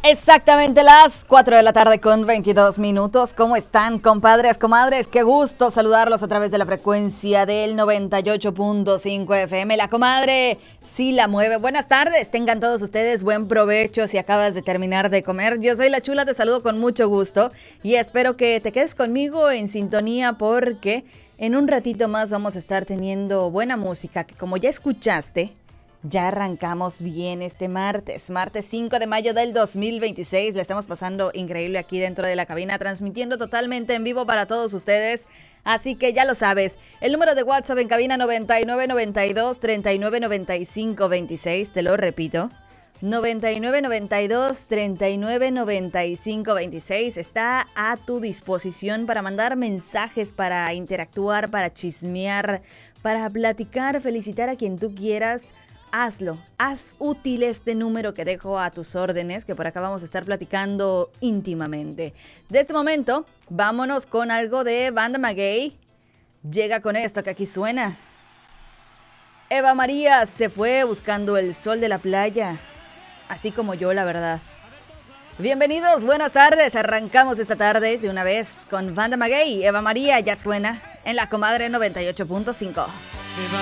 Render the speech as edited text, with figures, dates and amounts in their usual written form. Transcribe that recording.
Exactamente las 4 de la tarde con 22 minutos. ¿Cómo están, compadres, comadres? Qué gusto saludarlos a través de la frecuencia del 98.5 FM. La comadre sí la mueve. Buenas tardes, tengan todos ustedes buen provecho si acabas de terminar de comer. Yo soy la Chula, te saludo con mucho gusto y espero que te quedes conmigo en sintonía porque en un ratito más vamos a estar teniendo buena música que, como ya escuchaste, ya arrancamos bien este martes 5 de mayo del 2026. La estamos pasando increíble aquí dentro de la cabina, transmitiendo totalmente en vivo para todos ustedes. Así que ya lo sabes, el número de WhatsApp en cabina 9992-399526, te lo repito, 9992-399526, está a tu disposición para mandar mensajes, para interactuar, para chismear, para platicar, felicitar a quien tú quieras. Hazlo, haz útil este número que dejo a tus órdenes, que por acá vamos a estar platicando íntimamente. De este momento, vámonos con algo de Banda Maguey. Llega con esto que aquí suena. Eva María se fue buscando el sol de la playa, así como yo, la verdad. Bienvenidos, buenas tardes. Arrancamos esta tarde de una vez con Banda Maguey. Eva María ya suena en la comadre 98.5. Eva